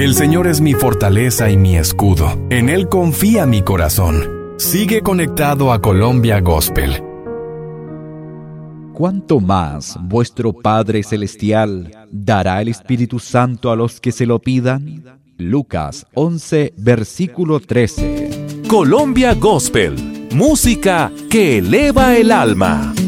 El Señor es mi fortaleza y mi escudo. En Él confía mi corazón. Sigue conectado a Colombia Gospel. ¿Cuánto más vuestro Padre Celestial dará el Espíritu Santo a los que se lo pidan? Lucas 11, versículo 13. Colombia Gospel, música que eleva el alma.